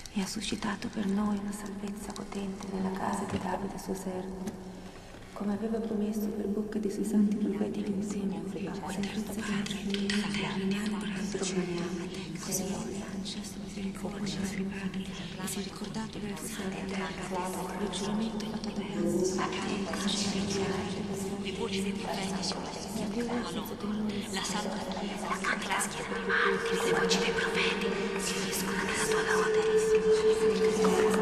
e ha suscitato per noi una salvezza potente nella casa di Davide suo servo, come aveva promesso per bocca dei suoi santi profeti che insieme a quella salvezza che così come ci arrivati e si è ricordato del giuramento fatto da la santa portante la schiena di mano, che le voci dei profeti si uniscono nella tua lode.